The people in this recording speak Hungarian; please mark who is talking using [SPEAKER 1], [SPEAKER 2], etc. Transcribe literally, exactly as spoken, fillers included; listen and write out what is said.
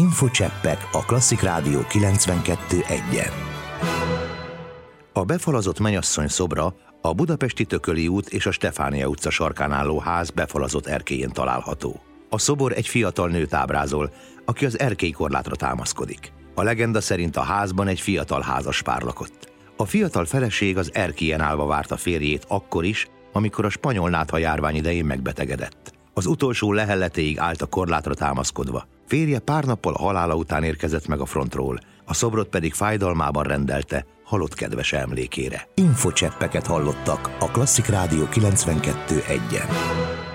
[SPEAKER 1] Infocseppek a Klasszik Rádió kilencvenkettő egyen. A befalazott mennyasszony szobra a Budapesti Tököli út és a Stefánia utca sarkán álló ház befalazott erkélyén található. A szobor egy fiatal nőt ábrázol, aki az erkélykorlátra támaszkodik. A legenda szerint a házban egy fiatal házaspár lakott. A fiatal feleség az erkélyen állva várta férjét akkor is, amikor a spanyol nátha járvány idején megbetegedett. Az utolsó lehelletéig állt a korlátra támaszkodva. Férje pár nappal a halála után érkezett meg a frontról, a szobrot pedig fájdalmában rendelte halott kedvese emlékére. Infocseppeket hallottak a Klasszik Rádió kilencvenkettő egyen.